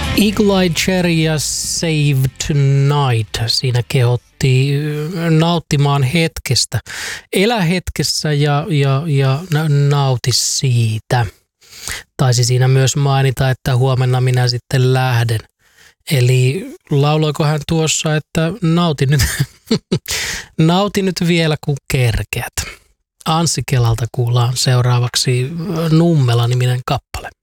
Eagle Eye Cherry ja Save Tonight. Siinä kehotti nauttimaan hetkestä. Elä hetkessä ja nauti siitä. Taisi siinä myös mainita, että huomenna minä sitten lähden. Eli lauloiko hän tuossa, että nauti nyt vielä kun kerkeät. Anssi Kelalta kuullaan seuraavaksi Nummela-niminen kappale.